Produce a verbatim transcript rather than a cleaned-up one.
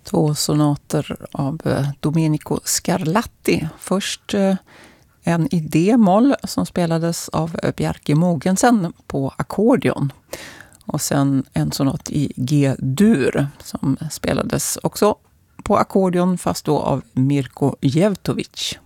Två sonater av Domenico Scarlatti. Först en i D-moll som spelades av Bjarke Mogensen på ackordeon. Och sen en sonat i G-dur som spelades också på ackordeon fast då av Mirko Jevtovic.